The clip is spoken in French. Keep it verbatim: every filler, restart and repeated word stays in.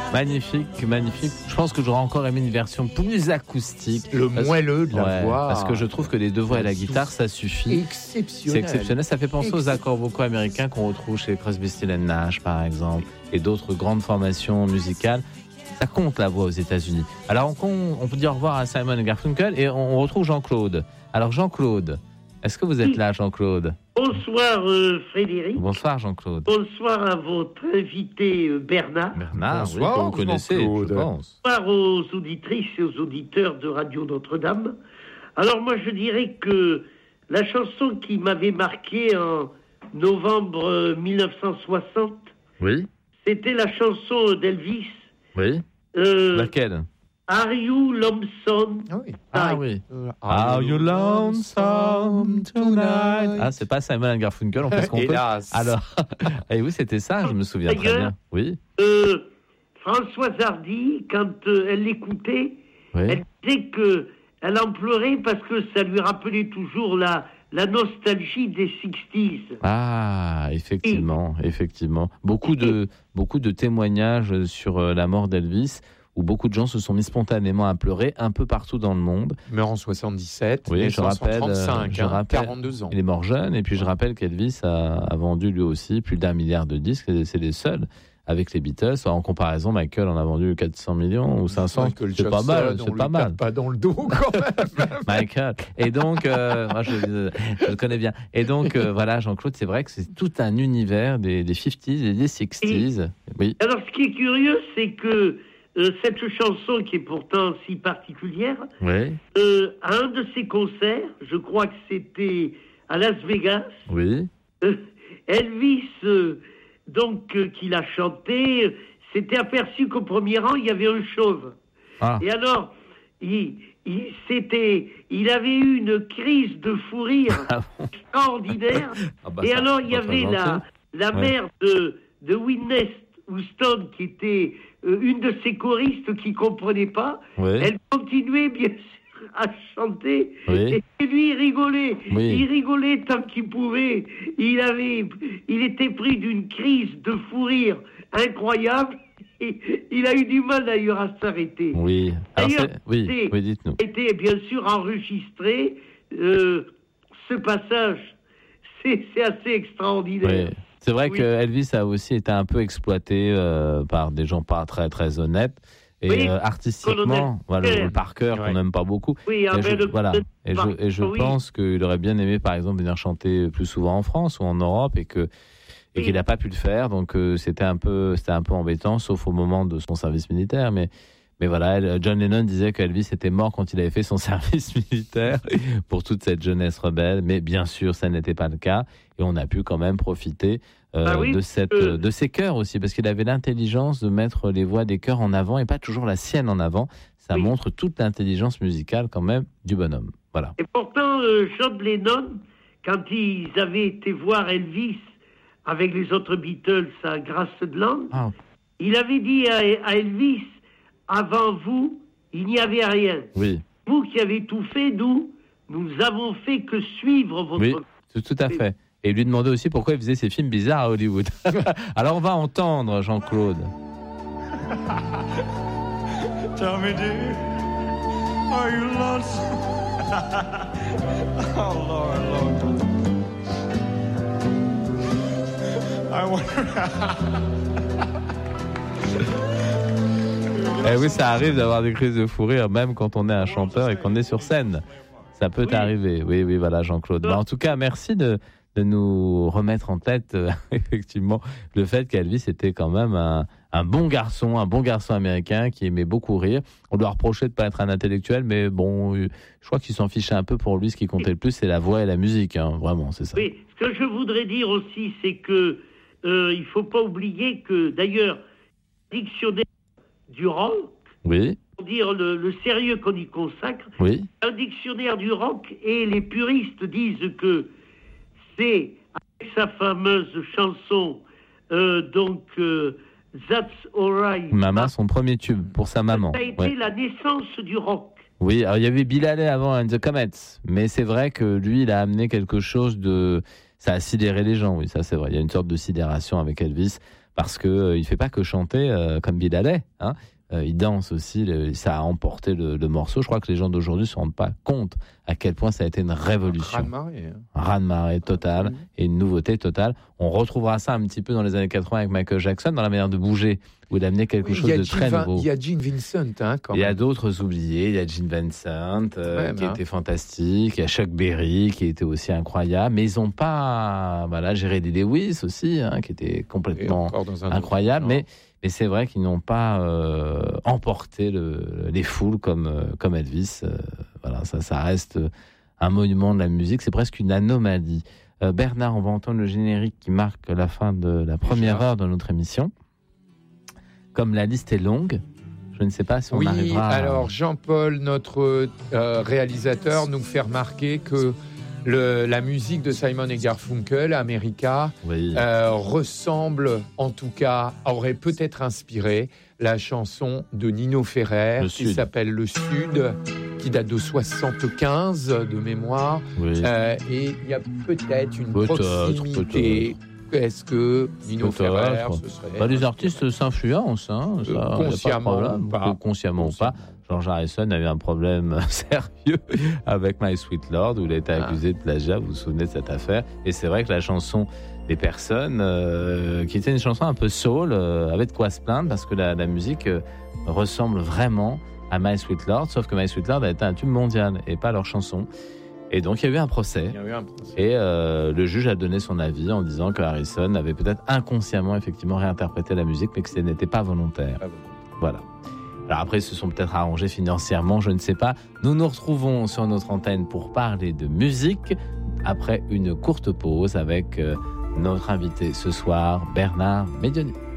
Magnifique, magnifique. Je pense que j'aurais encore aimé une version plus acoustique. Le parce... moelleux de la ouais, voix. Parce que je trouve que les deux voix et la guitare, ça suffit. Exceptionnel. C'est exceptionnel. Ça fait penser aux accords vocaux américains qu'on retrouve chez Crosby, Stills and Nash, par exemple, et d'autres grandes formations musicales. Ça compte la voix aux États-Unis. Alors on, on peut dire au revoir à Simon et Garfunkel et on, on retrouve Jean-Claude. Alors Jean-Claude, est-ce que vous êtes là, Jean-Claude ? Bonsoir euh, Frédéric. Bonsoir Jean-Claude. Bonsoir à votre invité euh, Bernard. Bernard, Bonsoir, oui, que vous connaissez, Jean-Claude. je pense. Bonsoir aux auditrices et aux auditeurs de Radio Notre-Dame. Alors moi je dirais que la chanson qui m'avait marqué en novembre dix-neuf cent soixante, Oui. c'était la chanson d'Elvis. Oui. Euh, Laquelle ? Are You Lonesome? Ah oui. Ah oui. Euh, Are you lonesome tonight? Ah, c'est pas Simon and Garfunkel, on peut se tromper. Hélas. Alors, et oui, c'était ça, je me souviens très bien. Oui. Euh, Françoise Hardy, quand euh, elle l'écoutait, Oui. elle disait que elle en pleurait parce que ça lui rappelait toujours la, la nostalgie des sixties. Ah, effectivement, effectivement. Beaucoup de, beaucoup de témoignages sur euh, la mort d'Elvis, où beaucoup de gens se sont mis spontanément à pleurer un peu partout dans le monde. Il meurt en soixante-dix-sept, Oui, je naissance en rappelle, trente-cinq, je hein, rappelle, quarante-deux ans. Il est mort jeune, et puis je rappelle qu'Elvis a, a vendu lui aussi plus d'un milliard de disques, et c'est les seuls avec les Beatles. En comparaison, Michael en a vendu quatre cents millions ou cinq cents. Michael C'est pas Jackson, mal, on c'est lui pas mal. tape pas dans le dos quand même. Michael. Et donc, euh, moi je, je le connais bien. Et donc, euh, voilà, Jean-Claude, c'est vrai que c'est tout un univers des, des cinquantaines et des sixties. Oui. Alors ce qui est curieux, c'est que euh, cette chanson, qui est pourtant si particulière, Oui. euh, à un de ses concerts, je crois que c'était à Las Vegas, Oui. euh, Elvis, euh, donc, euh, qui l'a chanté, euh, s'était aperçu qu'au premier rang, il y avait un chauve. Ah. Et alors, il, il, c'était, il avait eu une crise de fou rire Ah bon. extraordinaire. Ah bah Et ça, alors, il y pas très avait la, gentil. la Ouais. mère de, de Whitney Houston, qui était euh, une de ses choristes qui ne comprenait pas. Oui. Elle continuait, bien sûr, à chanter. Oui. Et lui, il rigolait. Oui. Il rigolait tant qu'il pouvait. Il avait, il était pris d'une crise de fou rire incroyable. Et il a eu du mal, d'ailleurs, à s'arrêter. Oui. Alors, D'ailleurs, c'est... Oui. c'est- Oui, dites-nous. a été bien sûr enregistré. Euh, ce passage, c'est, c'est assez extraordinaire. Oui. C'est vrai Oui. que Elvis a aussi été un peu exploité euh, par des gens pas très très honnêtes. Et Oui, euh, artistiquement, colonel voilà, Parker. le Parker qu'on Ouais. n'aime pas beaucoup. Oui, Et avec je, le voilà. Et je, et je oui. pense qu'il aurait bien aimé, par exemple, venir chanter plus souvent en France ou en Europe, et que et Oui. qu'il n'a pas pu le faire. Donc euh, c'était un peu c'était un peu embêtant, sauf au moment de son service militaire. Mais mais voilà, elle- John Lennon disait qu'Elvis était mort quand il avait fait son service militaire pour toute cette jeunesse rebelle. Mais bien sûr, ça n'était pas le cas, et on a pu quand même profiter euh, Ah oui, de cette euh, de ses chœurs aussi, parce qu'il avait l'intelligence de mettre les voix des chœurs en avant et pas toujours la sienne en avant. Ça Oui. montre toute l'intelligence musicale quand même du bonhomme. Voilà. Et pourtant, euh, John Lennon, quand ils avaient été voir Elvis avec les autres Beatles à Graceland, Ah, il avait dit à, à Elvis, avant vous, il n'y avait rien. oui, Vous qui avez tout fait, nous, nous avons fait que suivre votre... oui, tout, tout à fait. Et lui demander aussi pourquoi il faisait ces films bizarres à Hollywood. Alors on va entendre Jean-Claude. Tell me, dear, are you lonesome? Oh, Lord, Lord. I wonder. Eh oui, ça arrive d'avoir des crises de fou rire, même quand on est un chanteur et qu'on est sur scène. Ça peut Oui. arriver. Oui, oui, voilà, Jean-Claude. Bah, en tout cas, merci de, de nous remettre en tête, euh, effectivement, le fait qu'Elvis était quand même un, un bon garçon, un bon garçon américain qui aimait beaucoup rire. On doit reprocher de ne pas être un intellectuel, mais bon, euh, je crois qu'il s'en fichait un peu. Pour lui, ce qui comptait le plus, c'est la voix et la musique. Hein, vraiment, c'est ça. Oui, ce que je voudrais dire aussi, c'est que euh, il ne faut pas oublier que, d'ailleurs, le dictionnaire du rock, Oui, pour dire le, le sérieux qu'on y consacre, oui, un dictionnaire du rock, et les puristes disent que c'est, avec sa fameuse chanson, euh, donc, euh, That's Alright, Maman, son premier tube pour sa maman. ça a été Ouais. la naissance du rock. Oui, alors il y avait Bill Haley avant and the Comets, mais c'est vrai que lui, il a amené quelque chose de... Ça a sidéré les gens, oui, ça c'est vrai. Il y a une sorte de sidération avec Elvis, parce qu'il euh, ne fait pas que chanter euh, comme Bill Haley, hein. Euh, il danse aussi, le, ça a emporté le, le morceau. Je crois que les gens d'aujourd'hui ne se rendent pas compte à quel point ça a été une révolution. Un raz-de-marée. Hein. Un raz-de-marée total, mmh. et une nouveauté totale. On retrouvera ça un petit peu dans les années quatre-vingts avec Michael Jackson, dans la manière de bouger, où il a amené quelque oui, chose de très Vin- nouveau. Il y a Gene Vincent, hein, quand il même. y a d'autres oubliés. Il y a Gene Vincent, euh, même, qui hein. était fantastique. Il y a Chuck Berry, qui était aussi incroyable. Mais ils n'ont pas... Voilà, Jerry Lee Lewis aussi, hein, qui était complètement incroyable. Mais... Mais c'est vrai qu'ils n'ont pas euh, emporté le, les foules comme, euh, comme Elvis. Euh, voilà, ça, ça reste un monument de la musique. C'est presque une anomalie. Euh, Bernard, on va entendre le générique qui marque la fin de la première heure de notre émission. Comme la liste est longue, je ne sais pas si on oui, arrivera... Oui, alors Jean-Paul, notre euh, réalisateur, nous fait remarquer que Le, la musique de Simon et Garfunkel, America, oui. euh, ressemble, en tout cas, aurait peut-être inspiré la chanson de Nino Ferrer, qui s'appelle Le Sud, qui date de soixante-quinze de mémoire. Oui. Euh, et il y a peut-être une peut-être, proximité. Peut-être. Est-ce que Nino peut-être. Ferrer, ce serait... Bah, les artistes s'influencent, hein, ça, euh, consciemment, pas ou pas. Consciemment ou pas. George Harrison avait un problème sérieux avec My Sweet Lord, où il a été accusé de plagiat, vous vous souvenez de cette affaire. Et c'est vrai que la chanson des personnes, euh, qui était une chanson un peu soul, euh, avait de quoi se plaindre, parce que la, la musique euh, ressemble vraiment à My Sweet Lord, sauf que My Sweet Lord a été un tube mondial, et pas leur chanson. Et donc il y a eu un procès, il y a eu un procès. et euh, le juge a donné son avis en disant que Harrison avait peut-être inconsciemment effectivement réinterprété la musique, mais que ce n'était pas volontaire. Ah bon. Voilà. Alors après, ils se sont peut-être arrangés financièrement, je ne sais pas. Nous nous retrouvons sur notre antenne pour parler de musique après une courte pause avec euh, notre invité ce soir, Bernard Médioni.